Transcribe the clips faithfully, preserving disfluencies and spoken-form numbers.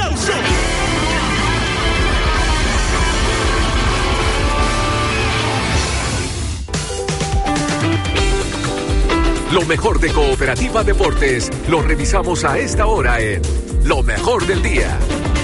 aplauso. Lo mejor de Cooperativa Deportes lo revisamos a esta hora en Lo Mejor del Día.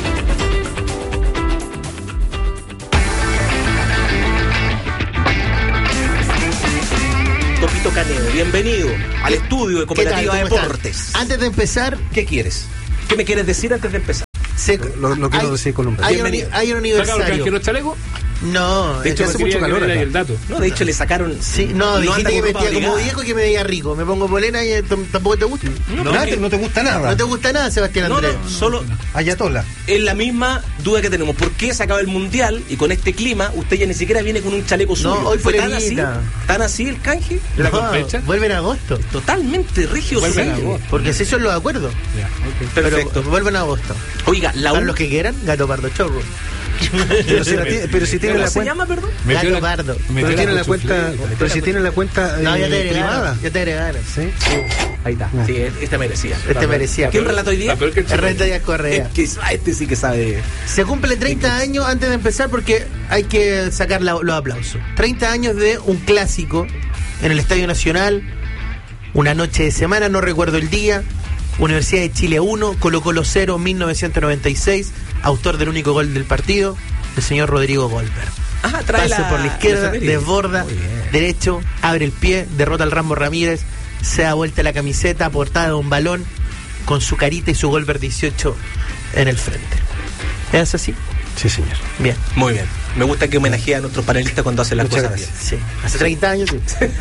Topito Canedo, bienvenido al estudio de Cooperativa Deportes. Están? Antes de empezar, ¿qué quieres? ¿Qué me quieres decir antes de empezar? Se, lo, lo quiero hay, decir con un beso. Hay, un, hay un aniversario. ¿Sacaron chaleco? No, de hecho hace mucho calor acá. El dato. No, de hecho le sacaron. Sí, no, no dijiste que me metía como viejo y que me veía rico. Me pongo polena y tampoco te gusta. No, no, no, no te gusta nada. No te gusta nada, Sebastián no, Andrés. No, solo Ayatola. Es la misma duda que tenemos. ¿Por qué se acaba el mundial y con este clima usted ya ni siquiera viene con un chaleco suyo? No, hoy fue tan así, tan así el canje. ¿La no, vuelve en agosto. Totalmente rígido. Vuelve en agosto. Porque si eso es lo de acuerdo. Ya, okay. Perfecto. Pero vuelve en agosto. Oiga, la Para los que quieran, Gato Pardo Chorro. Pero si, la tiene, pero si tiene ¿Cómo la se cuenta, llama, perdón? Gato Pardo. Pero tiene la cuenta, pero si tiene la cuenta no, ya te eh, privada. Ya te agregaron. ¿Sí? Ahí está. Sí, este merecía. Este merecía. ¿Quién relató hoy día? El Reto Díaz Correa. Es que este sí que sabe. Se cumple treinta años antes de empezar porque hay que sacar la, los aplausos. treinta años de un clásico en el Estadio Nacional. Una noche de semana, no recuerdo el día. Universidad de Chile uno, Colo-Colo cero, mil novecientos noventa y seis. Autor del único gol del partido, el señor Rodrigo Goldberg. Ah, trae Pase la, por la izquierda, desborda, derecho, abre el pie, derrota al Rambo Ramírez, se da vuelta la camiseta, portada de un balón, con su carita y su Goldberg dieciocho en el frente. ¿Es así? Sí, señor. Bien. Muy bien. Me gusta que homenajee a nuestros panelistas cuando hacen las Muchas cosas bien. Sí. Hace treinta años, sí.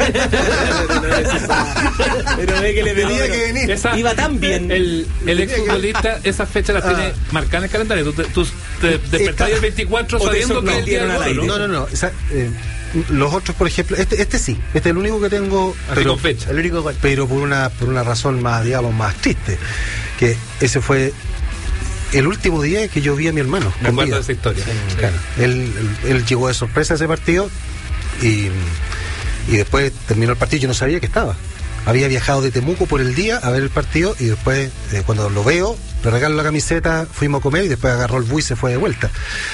Pero ve que le tenía que venir. Esa, iba tan bien. El, el exfutbolista, esa fecha la tiene ah. marcada en el calendario. Tú, tú te despertás el veinticuatro sabiendo que el día no, al no, no, no, no. O sea, eh, los otros, por ejemplo, este, este sí, este es el único que tengo, pero, fecha. El único gol. Pero por una, por una razón más, digamos, más triste, que ese fue el último día que yo vi a mi hermano. Me acuerdo de esa historia. Sí, claro. Sí. Él, él, él llegó de sorpresa a ese partido y, y después terminó el partido. Yo no sabía que estaba. Había viajado de Temuco por el día a ver el partido y después, eh, cuando lo veo, le regalo la camiseta, fuimos a comer y después agarró el bus y se fue de vuelta.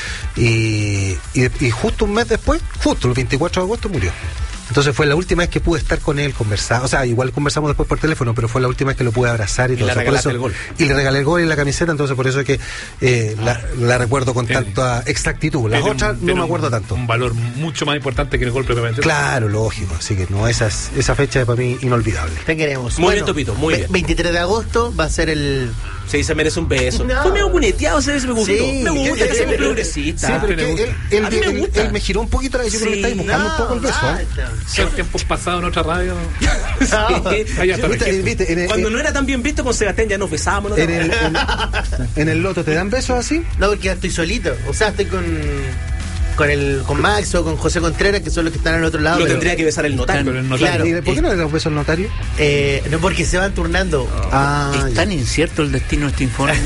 Y, y, y justo un mes después, justo el veinticuatro de agosto, murió. Entonces fue la última vez que pude estar con él, conversar, o sea, igual conversamos después por teléfono, pero fue la última vez que lo pude abrazar y, y todo eso. Por eso, el gol. Y le regalé el gol y la camiseta, entonces por eso es que eh, la, la recuerdo con tiene, tanta exactitud. Las otras no me acuerdo un, tanto. Un valor mucho más importante que el gol propiamente. Claro, lógico, así que no, esa, esa fecha es para mí inolvidable. Te queremos. Muy bueno, bien, Topito, muy bien. veintitrés de agosto va a ser el... Sí, se merece un beso. No. Fue medio cuneteado, se me gustó. Sí, me gusta, que seamos progresistas. Sí, pero él, él, a mí me él, gusta. Él me giró un poquito la yo creo que estáis buscando no, un poco el beso. ¿eh? Si el tiempo pasado en otra radio. Sí. Ahí está, ¿Viste, viste, en el, Cuando en, no era tan bien visto con Sebastián ya nos besábamos. ¿No? En, el, en, en el loto, ¿te dan besos así? No, porque ya estoy solito. O sea, estoy con... Con el con Max o con José Contreras, que son los que están al otro lado. Lo pero... tendría que besar el notario. Pero el notario. Claro. ¿Y por qué no le das besos al notario? Eh, no, porque se van turnando. Oh. Ah, es tan incierto el destino de este informe.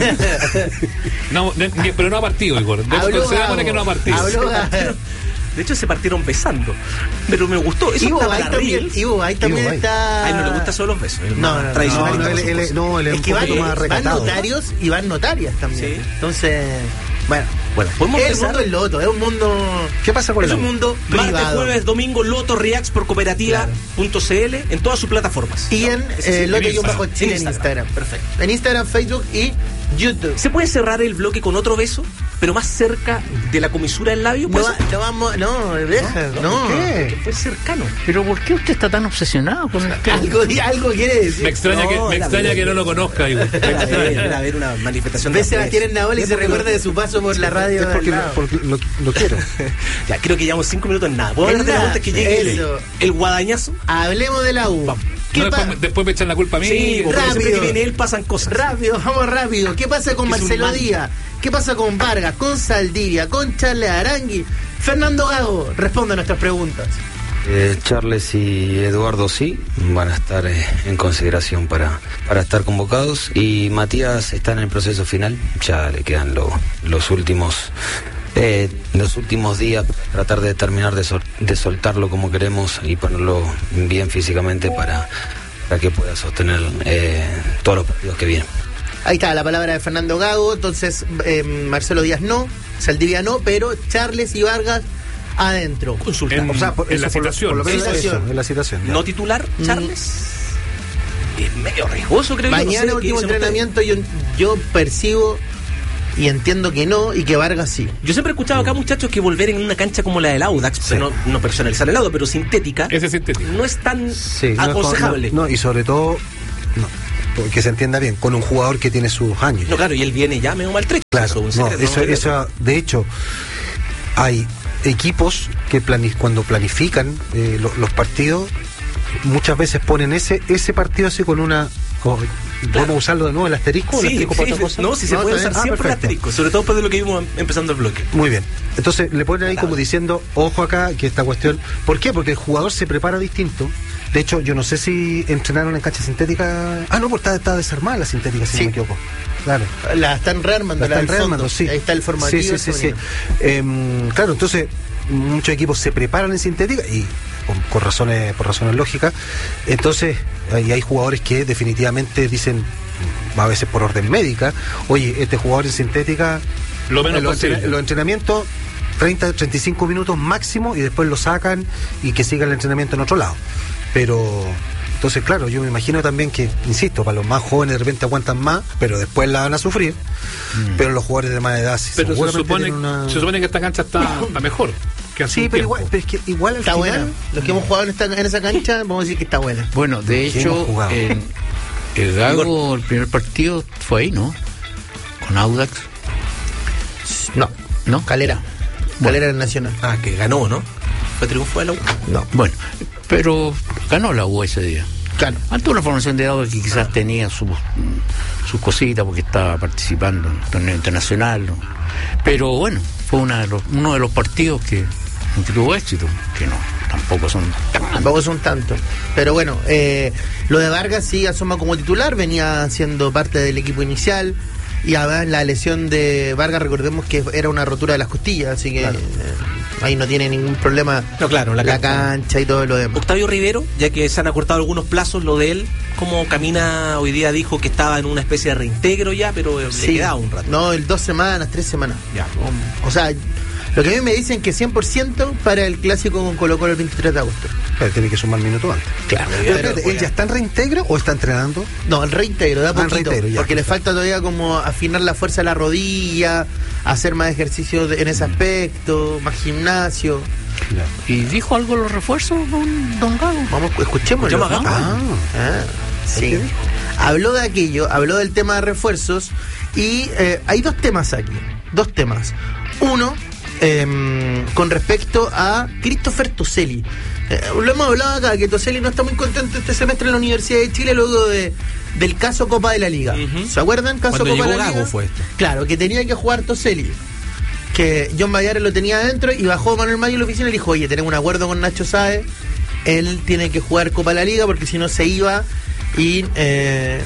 No, de, pero no ha partido, Igor. Considerámosle que no ha partido. Habló, de hecho, se partieron besando. Pero me gustó. Eso Ivo está ahí para también, reír. Ivo ahí también Ivo, está. A él no le gustan solo los besos. No, no, tradicional. No, no, él, él, no, él es, es un que van, poquito más van recatado. notarios y van notarias también. Sí. Entonces, bueno. Bueno, podemos Es el empezar. mundo del loto, es un mundo. ¿Qué pasa con Es el un mundo privado. martes, jueves, domingo, Loto Reacts por cooperativa punto c l en todas sus plataformas. Y en Ese eh, sí, Loto-Chile en en Instagram. Perfecto. En Instagram, Facebook y YouTube. ¿Se puede cerrar el bloque con otro beso, pero más cerca de la comisura del labio? No, ¿Puede va- ser? no vamos, no, deja, no. ¿Por qué? Que fue cercano. Pero ¿por qué usted está tan obsesionado con el tema? Algo, algo quiere decir. Me extraña, No, que, me era extraña bien. que no lo conozca, Igor. Me Era ver, extraña. era ver una manifestación Ve de Sebastián en Naval y se recuerda de su paso por la radio. Es porque, al lado. porque lo, lo quiero. Ya, creo que llevamos cinco minutos en nada. ¿Puedo En hablar de la nada. antes que llegue el, Eso. el guadañazo? Hablemos de la U. Vamos. ¿Qué No, pa- después, después me echan la culpa a mí. Sí, porque rápido. siempre que viene él pasan cosas. Rápido, vamos rápido. ¿Qué pasa con Es un Marcelo man. Díaz? ¿Qué pasa con Vargas, con Saldivia, con Charles Arangui? Fernando Gago, responde a nuestras preguntas. Eh, Charles y Eduardo sí van a estar eh, en consideración para, para estar convocados, y Matías está en el proceso final, ya le quedan lo- los últimos eh, los últimos días, tratar de terminar de, sol- de soltarlo como queremos y ponerlo bien físicamente para, para que pueda sostener eh, todos los partidos que vienen. Ahí está la palabra de Fernando Gago. Entonces, eh, Marcelo Díaz no, Saldivia no, pero Charles y Vargas adentro. Consulta. En, O sea, por- en eso la por lo- situación. por lo menos Citación. eso, en la situación. ya. No titular, Charles. Es medio riesgoso, creo yo. Mañana, no sé, ¿qué último dicen entrenamiento, yo, yo percibo y entiendo que no, y que Vargas sí. ustedes? Yo siempre he escuchado acá, muchachos, que volver en una cancha como la del Audax, Sí. no, no personalizar el auto, pero sintética, Ese es sintético. no es tan Sí, no es con- aconsejable. No, no, y sobre todo, no, que se entienda bien, con un jugador que tiene sus años. No, claro, y él viene ya medio maltrecho. Claro, Eso, un no, secreto, eso, ¿no? eso, de hecho, hay equipos que plani- cuando planifican eh, lo- los partidos, muchas veces ponen ese ese partido así con una... con- ¿Podemos usarlo de nuevo, el asterisco? ¿O el Sí, asterisco para sí, otra cosa? no, si se No, puede está usar bien. Ah, siempre el perfecto. asterisco, sobre todo después de lo que vimos empezando el bloque. Muy bien. Entonces le ponen ahí como diciendo, ojo acá, que esta cuestión... ¿Por qué? Porque el jugador se prepara distinto. De hecho, yo no sé si entrenaron en cancha sintética... Ah, no, porque está, está desarmada la sintética, si Sí. no me equivoco. Claro. La están rearmando, La la están del rearmando, fondo. sí. Ahí está el formativo. Sí, sí, sí, sí. femenino. Em, claro, entonces muchos equipos se preparan en sintética y con, con razones, por razones lógicas. Entonces, hay, hay jugadores que definitivamente dicen, a veces por orden médica, oye, este jugador en sintética, Lo menos en los, posible. entrena- en los entrenamientos, treinta, treinta y cinco minutos máximo y después lo sacan y que siga el entrenamiento en otro lado. Pero entonces, claro, yo me imagino también que, insisto, para los más jóvenes de repente aguantan más, pero después la van a sufrir. Pero los jugadores de más edad sí, Pero se seguramente supone, tienen una... se supone que esta cancha está, está mejor que hace Sí, un pero tiempo. igual, pero es que igual al Está final... buena. Los que hemos jugado en, esta, en esa cancha, vamos a decir que está buena. Bueno, de ¿Quién hecho, hemos jugado? en el Gago, el primer partido fue ahí, ¿no? Con Audax. No, ¿No? Calera. Calera del Nacional. Ah, que ganó, ¿no? Fue triunfo de la U. No, Bueno, pero ganó la U ese día. claro. Ante una formación de Audax que quizás tenía sus sus cositas porque estaba participando en el torneo internacional, ¿no? Pero bueno, fue una de los, uno de los partidos que, en que tuvo éxito, que no, tampoco son tan... Tampoco son tantos. Pero bueno, eh, lo de Vargas sí asoma como titular, venía siendo parte del equipo inicial. Y además la lesión de Vargas, recordemos que era una rotura de las costillas, así que eh, ahí no tiene ningún problema No, claro, la la, cancha. cancha y todo lo demás. Octavio Rivero, ya que se han acortado algunos plazos, lo de él, ¿cómo camina? Hoy día dijo que estaba en una especie de reintegro ya, pero le Sí. quedaba un rato. No, el dos semanas, tres semanas. Ya. O sea, lo que a mí me dicen que cien por ciento para el clásico con Colo Colo el veintitrés de agosto. Pero tiene que sumar minutos antes. Claro, Pero espérate, ¿él ya está en reintegro o está entrenando? No, el reintegro, da Ah, el poquito, reintegro, ya, porque le perfecto. falta todavía como afinar la fuerza de la rodilla, hacer más ejercicio de- en ese aspecto, más gimnasio. ¿Y dijo algo de los refuerzos, don, don Gago? Vamos, escuchémoslo. Escuchemos a Gago. Ah, ah, sí. Habló de aquello, habló del tema de refuerzos y eh, hay dos temas aquí, dos temas. Uno, eh, con respecto a Christopher Toselli. Eh, lo hemos hablado acá, que Toselli no está muy contento este semestre en la Universidad de Chile luego de, del caso Copa de la Liga. Ujú. ¿Se acuerdan? Caso Cuando Copa llegó de la Gago Liga. fue esto. Claro, que tenía que jugar Toselli. Que John Bayares lo tenía adentro y bajó Manuel Mayo en la oficina y le dijo, oye, tenemos un acuerdo con Nacho Sáez, él tiene que jugar Copa de la Liga porque si no se iba y eh,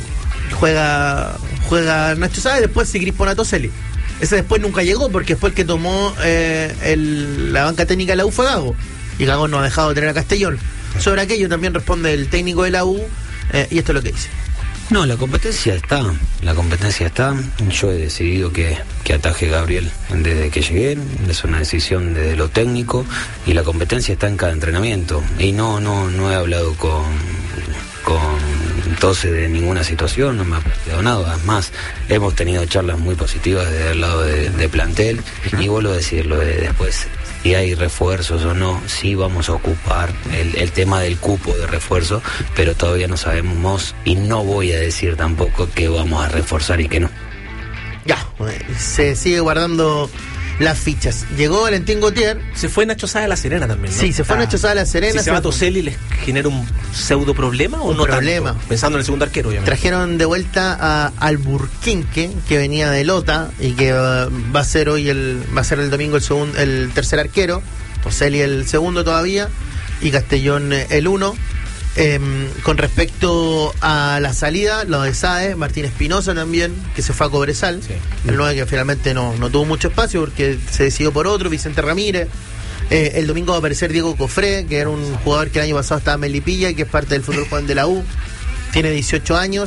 juega juega Nacho Sáez, después se crispó a Toselli. Ese después nunca llegó porque fue el que tomó eh, el- la banca técnica de la U fue Gago. Y Gago no ha dejado de tener a Castellón. Sobre aquello también responde el técnico de la U eh, y esto es lo que dice. No, la competencia está, la competencia está. Yo he decidido que, que ataje Gabriel desde que llegué, es una decisión desde lo técnico y la competencia está en cada entrenamiento. Y no, no, no he hablado con, con Tose de ninguna situación, no me ha planteado nada. Es más, hemos tenido charlas muy positivas desde el lado de, de plantel y vuelvo a decirlo de después. Si hay refuerzos o no, sí vamos a ocupar el, el tema del cupo de refuerzo, pero todavía no sabemos y no voy a decir tampoco que vamos a reforzar y que no. Ya, eh, se sigue guardando las fichas. Llegó Valentín Gautier. Se fue Nacho Sáez a La Serena también, ¿no? Sí, se fue Ah, Nacho Sáez a La Serena. Si se va se- Toselli, ¿les genera un pseudo problema o Un no problema. tanto? Pensando en el segundo arquero, obviamente. Trajeron de vuelta a Alburquenque, que venía de Lota y que uh, va a ser hoy el va a ser el domingo el segundo, el tercer arquero, Toselli el segundo todavía y Castellón eh, el uno. Eh, con respecto a la salida, lo de Sáez, Martín Espinosa también, que se fue a Cobresal, Sí. el nueve que finalmente no, no tuvo mucho espacio porque se decidió por otro, Vicente Ramírez. Eh, el domingo va a aparecer Diego Cofré, que era un jugador que el año pasado estaba en Melipilla y que es parte del fútbol joven de la U. Tiene dieciocho años.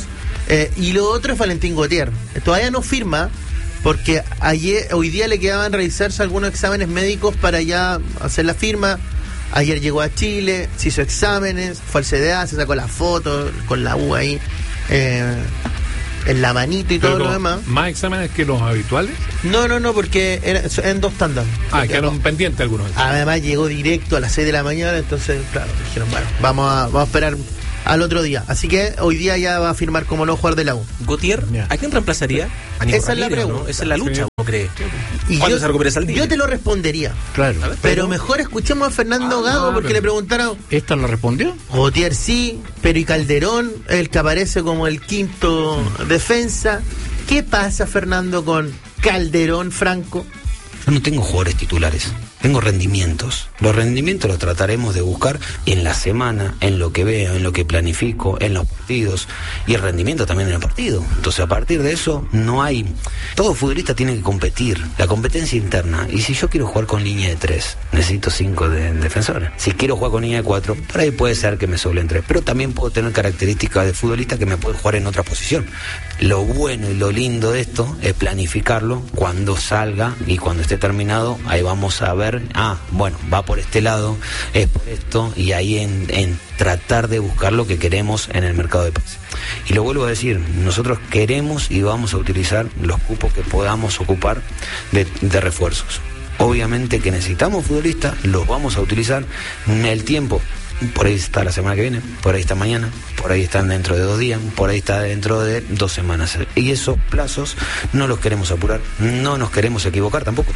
Eh, y lo otro es Valentín Gautier. Todavía no firma, porque ayer, hoy día le quedaban realizarse algunos exámenes médicos para ya hacer la firma. Ayer llegó a Chile, se hizo exámenes, fue al C D A, se sacó la foto con la U ahí eh, en la manito y todo lo demás. ¿Más exámenes que los habituales? No, no, no, porque era, en dos tandas. Ah, quedaron pendientes algunos. Además llegó directo a las seis de la mañana, entonces, claro, dijeron, bueno, vamos a, vamos a esperar al otro día. Así que hoy día ya va a firmar como no jugador de la U. Gautier, ¿a quién reemplazaría? A Nico Esa es la Ramírez, pregunta. ¿no? Esa es la lucha, Sí. ¿no cree? Y ¿Cuándo yo, se recupere Saldivia? yo te lo respondería. Claro. A ver. Pero mejor escuchemos a Fernando Ah, Gago no, porque pero- le preguntaron, ¿Esta lo respondió? Gautier sí, pero y Calderón, el que aparece como el quinto defensa. ¿Qué pasa, Fernando, con Calderón, Franco? Yo no tengo jugadores titulares, tengo rendimientos. Los rendimientos los trataremos de buscar en la semana, en lo que veo, en lo que planifico, en los partidos, y el rendimiento también en el partido. Entonces, a partir de eso, no hay... Todo futbolista tiene que competir, la competencia interna. Y si yo quiero jugar con línea de tres, necesito cinco de, defensores. Si quiero jugar con línea de cuatro, por ahí puede ser que me sobren tres. Pero también puedo tener características de futbolista que me pueden jugar en otra posición. Lo bueno y lo lindo de esto es planificarlo cuando salga y cuando esté terminado, ahí vamos a ver, ah, bueno, va por este lado, es por esto, y ahí en, en tratar de buscar lo que queremos en el mercado de pase. Y lo vuelvo a decir, nosotros queremos y vamos a utilizar los cupos que podamos ocupar de, de refuerzos. Obviamente que necesitamos futbolistas, los vamos a utilizar en el tiempo. Por ahí está la semana que viene, por ahí está mañana, por ahí están dentro de dos días, por ahí está dentro de dos semanas. Y esos plazos no los queremos apurar, no nos queremos equivocar tampoco.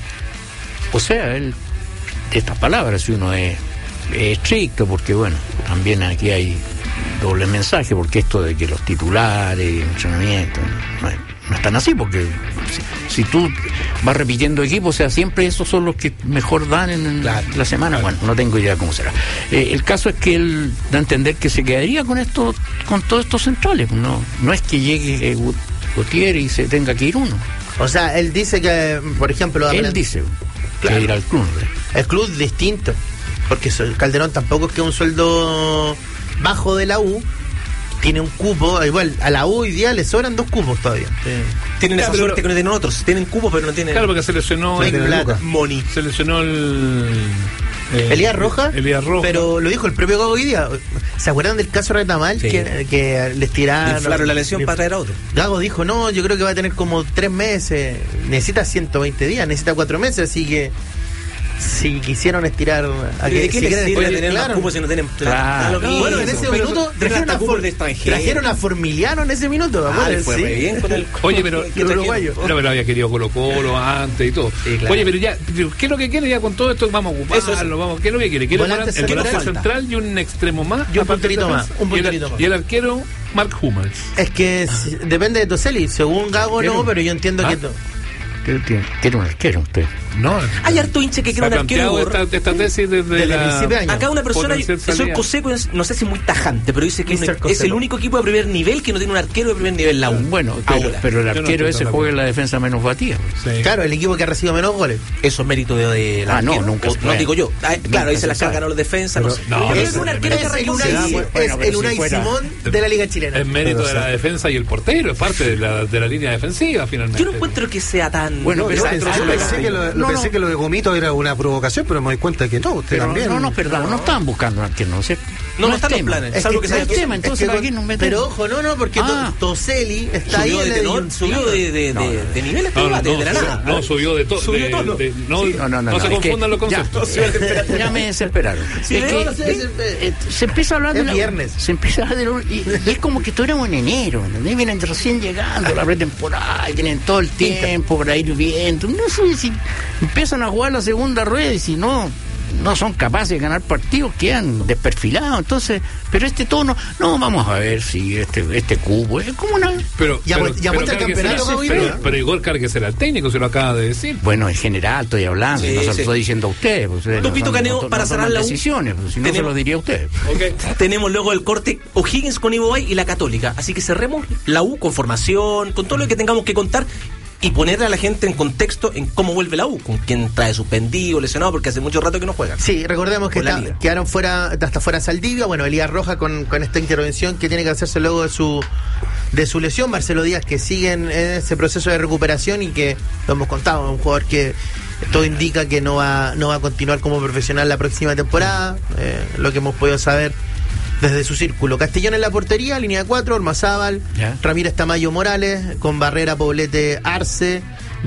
O sea, él, estas palabras, si uno es, es estricto, porque bueno, también aquí hay doble mensaje, porque esto de que los titulares, entrenamiento, no, es- no están así, porque si, si tú vas repitiendo equipos, o sea, siempre esos son los que mejor dan en, en Claro, la semana, claro. bueno, no tengo idea cómo será. Eh, el caso es que él da a entender que se quedaría con esto, con todos estos centrales, no, no es que llegue eh, Gut- Gutiérrez y se tenga que ir uno. O sea, él dice que, por ejemplo, Él hablan- dice Claro. que ir al club. ¿no? el club distinto, porque so- Calderón tampoco es que un sueldo bajo de la U, tiene un cupo, igual a la U hoy día le sobran dos cupos todavía. Tienen esa Claro, suerte pero- que no tienen otros. Tienen cupos, pero no tienen... Claro, porque seleccionó No hay el, plata. Money. seleccionó el eh, Elías Roja, Elías Roja. pero lo dijo el propio Gago hoy día. ¿Se acuerdan del caso Retamal? Sí. Que, que les tiraron. Inflaron la lesión para traer a otro. Gago dijo, no, yo creo que va a tener como tres meses. Necesita ciento veinte días, necesita cuatro meses, así que si quisieron estirar a ¿De que qué si les quieren sirve estirar, tener claro. más cupos si no tienen plata? Claro. Da lo mismo. Bueno, en ese Pero minuto trajeron trajeron a, hasta cupos For- de extranjero. trajeron a Formiliano en ese minuto. Ah, le acuérdense, fue sí. re bien con el... Oye, pero, ¿Qué el trajeron? uruguayo. No, pero había querido Colo Colo antes y todo. Sí, claro. Oye, pero ya, ¿qué es lo que quiere ya con todo esto? Vamos a ocuparlo, Eso, eso. vamos, ¿qué es lo que quiere? ¿Quiere Volante volante- el central. volante Falta. central y un extremo más? Y un aparte punterito de más, defensa? un Y el- punterito más. Y el arquero, Mark Hummels. Es que si- depende de Toselli. Según Gago ¿Quiere no, un- pero yo entiendo ¿Ah? que... to- Quiere, tiene- quiere un arquero usted. No, Hay harto hinche que se quiere ha un arquero. planteado esta, esta tesis desde, Desde la, principio de año. Acá una persona, potencial eso es salida. Coseco, no sé si es muy tajante, pero dice que es, mister un- es Coseco. el único equipo de primer nivel que no tiene un arquero de primer nivel la U. Bueno, pero, Ahora. pero el Yo no arquero estoy ese tan juega de en la defensa menos batida. Sí. Claro, el equipo que ha recibido menos goles. Eso es mérito de, de la Ah, no, arquero. nunca O- se no puede. digo yo. Ah, Nunca claro, ahí se se la sabe. cargan a los defensas. Pero- no sé. no, Yo creo pero que es un arquero que Es el arrancó Unai, sí. bueno, es pero el si Unai fuera- Simón de la Liga Chilena. Es mérito Pero de la sí. defensa y el portero, es parte de la, de la línea defensiva finalmente. Yo no encuentro que sea tan... Bueno, No, pero- yo pesado. pensé, pero- pensé que lo, lo no, pensé no. que lo de Gomito era una provocación, pero me doy cuenta que no, usted Pero también. no nos perdamos, no estaban buscando un arquero, ¿no es cierto? No, no es están los tema. planes. Es Salvo que- que sea el Toselli. tema, entonces, Es que ¿para con- qué nos metemos? Pero ojo, no, no, porque Ah. To- Toselli está ahí Subió en de la tenor, disyuntiva. subió de, de, No, de, no. de nivel este No, no, debate, no, de la su- nada. no, subió de todo. Subió de- todo. de- no, Sí, no, no, no, no se no, es que confundan los ya, conceptos. eh, ya me desesperaron. Sí, Es no, que, no sé, eh, eh, se empieza a hablar de Es la- viernes. se empieza a hablar de lo- y, y es como que estuviéramos en enero, ¿entendés? Vienen recién llegando la pretemporada y tienen todo el tiempo para ir viendo. No sé si empiezan a jugar la segunda rueda y si no no son capaces de ganar partidos, quedan desperfilados. Entonces, pero este tono, no, vamos a ver si este este cubo es como una... Pero, Ya pero, mu- ya pero muestra el Cargue campeonato, será- Gaby, pero, ¿no? pero Igor Cargue será el técnico, se lo acaba de decir. Bueno, en general estoy hablando, Sí, no se lo sí. estoy diciendo a ustedes. Pues, ustedes Tupito no son- Caneo, no- para no cerrar toman la U. decisiones, pues, si no se Tenemos- lo diría a ustedes. Tenemos luego el corte O'Higgins con Ivo Bay y la Católica. Así que cerremos la U con formación, con todo lo que tengamos que contar y ponerle a la gente en contexto en cómo vuelve la U, con quién trae suspendido, lesionado, porque hace mucho rato que no juegan. Sí, recordemos que Con la está- liga. quedaron fuera, hasta fuera Saldivia, bueno, Elías Roja con, con esta intervención que tiene que hacerse luego de su de su lesión. Marcelo Díaz, que sigue en, en ese proceso de recuperación y que lo hemos contado, un jugador que todo indica que no va, no va a continuar como profesional la próxima temporada, eh, lo que hemos podido saber desde su círculo. Castellón en la portería, línea cuatro, Ormazábal, Ya. Ramírez Tamayo Morales, con Barrera, Poblete, Arce,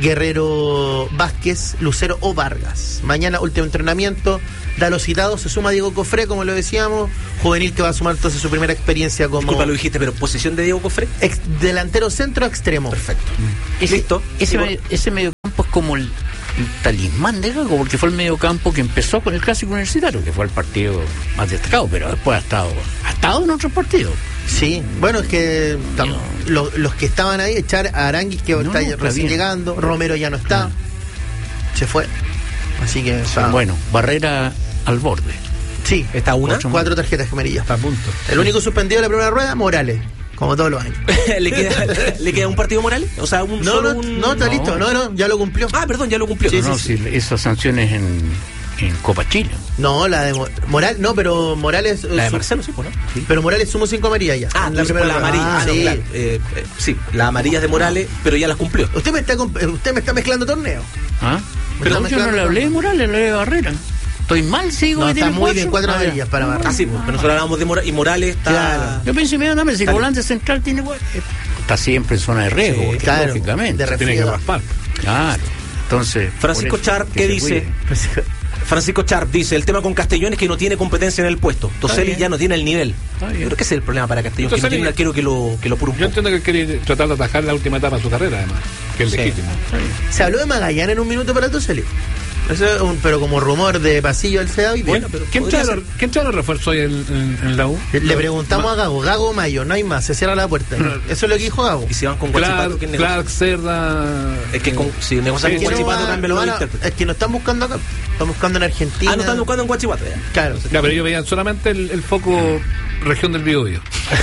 Guerrero Vázquez, Lucero o Vargas. Mañana último entrenamiento, da los citados, se suma Diego Cofré, como lo decíamos, juvenil que va a sumar entonces su primera experiencia como Disculpa, lo dijiste, pero posición de Diego Cofré. ex- delantero centro extremo. Perfecto. Ese, Listo. Ese, Sí, medio, ese mediocampo es como el, el talismán de Gago, porque fue el mediocampo que empezó con el Clásico Universitario, que fue el partido más destacado, pero después ha estado, ha estado en otros partidos. Sí, bueno, es que tam- lo- los que estaban ahí, echar a Aranguis, que No, está está recién bien. llegando, Romero ya no está, Ah. se fue. Así que, o sea, Bueno, Barrera al borde. sí, ¿Está una? Ocho. cuatro tarjetas amarillas. Está a punto. El único suspendido de la primera rueda, Morales, como todos los años. ¿Le, queda, ¿Le queda un partido Morales? O sea, un No, solo no, un... no, está no. listo, no, no, ya lo cumplió. Ah, perdón, ya lo cumplió. Sí, no, sí, si esas sanciones en, en Copa Chile. No, la de Mo- Moral, no, pero Morales. La de su- Marcelo, sí, pues, ¿no? Sí. Pero Morales sumó cinco amarillas ya. Ah, en la, la rueda. amarilla. Ah, Ah, no, sí. claro. Eh, eh, sí, las amarillas de Morales, pero ya las cumplió. Usted me está comp- usted me está mezclando torneos. ¿Ah? Me Pero está yo no mezclando le hablé de Morales, le hablé de Barrera. Estoy mal, sigo. No, que está tiene muy bien, cuatro Ah, amarillas ya. para Barra. Ah, sí, pues, pero nosotros hablábamos de Morales y Morales está... Claro. Yo pensé inmediatamente, si el Está volante central tiene igual, eh, está siempre en zona de riesgo, Sí, claro, lógicamente. de Tiene que Refriega. raspar. Claro. Entonces. Francisco por eso, Charp, que ¿qué se dice? cuide. Francisco Charp dice, el tema con Castellón es que no tiene competencia en el puesto. Toseli bien. ya no tiene el nivel. Está Yo bien. creo que ese es el problema para Castellón, que no Toseli- tiene un arquero que lo, que lo apure un Yo poco. entiendo que él quiere tratar de atajar la última etapa de su carrera, además, que es Sí. legítimo. Se habló de Magallanes en un minuto para Toseli. Eso es un, pero como rumor de pasillo del C D A hoy día. Bueno, pero ¿Quién podría trae, ser. los, ¿Quién trae los refuerzos hoy en, en- en la U? Le preguntamos a Gago, Gago Mayo, no hay más, se cierra la puerta. Eso es lo que dijo Gago. Y si van con Guachipato, Clark, ¿quién negocia? Clark, Cerda. Es que con, si negocian Sí, con Que no Guachipato, va- cambian no los van a- intérpretes. es que no están buscando acá, están buscando en Argentina. Ah, no están buscando en Guachipato ya. Claro. Ya, pero ellos veían solamente el, el foco región del Biobío.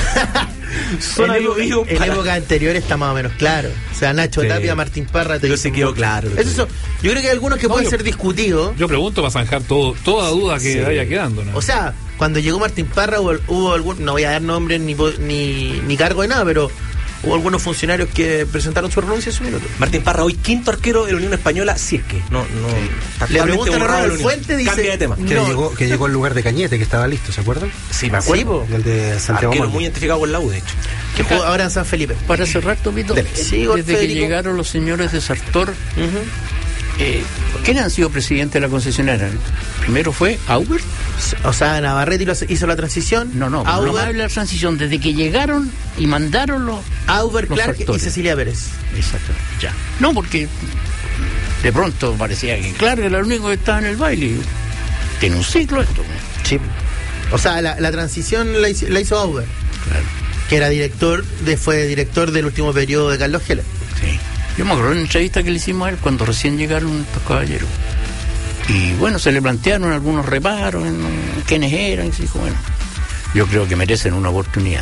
Zona en, Bio época, Bio en para- época anterior está más o menos claro. O sea, Nacho Sí. Tapia, Martín Parra. te Pero dicen sí quedó mucho. claro lo que Eso digo. son- yo creo que hay algunos que No, pueden yo- ser discutidos. Yo pregunto para zanjar todo, toda duda que Sí. vaya quedando, ¿no? O sea, cuando llegó Martín Parra hubo, hubo algún, no voy a dar nombres ni, po- ni, ni cargo de nada, pero hubo algunos funcionarios que presentaron su renuncia en su minuto. Martín Parra, hoy quinto arquero de la Unión Española, si es que. No, no. está Le totalmente preguntan a borrado de Ronald la Unión. Fuente, dice- Cambia de tema. Que, No. llegó, que llegó al lugar de Cañete, que estaba listo, ¿se acuerdan? Sí, me Sí, acuerdo. po. El de Santiago Arquero Mármol. muy identificado con la U, de hecho. Que jugó ahora en San Felipe. Para cerrar, Topito, Dele. Sí, gol, desde que Federico. llegaron los señores de Sartor, Ujú. eh, ¿quiénes han sido presidente de la concesionaria? Primero fue Auber. O sea, Navarrete lo- hizo la transición. No, no, no más Auber, la transición, desde que llegaron y mandaron los. Auber los Clark y factores. Cecilia Pérez. Exacto, ya. No, porque de pronto parecía que Clark era el único que estaba en el baile. Tiene un ciclo esto. Sí. O sea, la, la transición la hizo, la hizo Auber, Claro, que era director, de, fue director del último periodo de Carlos Heller. sí. Yo me acuerdo de una entrevista que le hicimos a él cuando recién llegaron estos caballeros. Y bueno, se le plantearon algunos reparos en quiénes eran. Y se dijo, bueno, yo creo que merecen una oportunidad.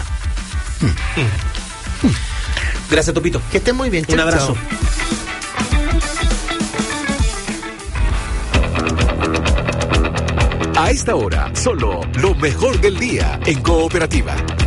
Gracias, Topito. Que estén muy bien. Un chao, abrazo. chao. A esta hora, solo lo mejor del día en Cooperativa.